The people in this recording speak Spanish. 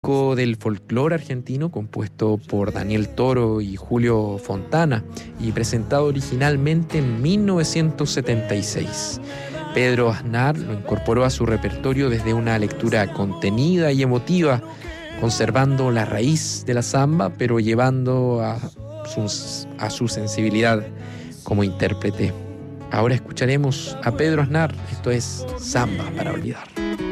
del folclore argentino, compuesto por Daniel Toro y Julio Fontana y presentado originalmente en 1976. Pedro Aznar lo incorporó a su repertorio desde una lectura contenida y emotiva, conservando la raíz de la samba, pero llevando a su sensibilidad como intérprete. Ahora escucharemos a Pedro Aznar. Esto es Samba para olvidar.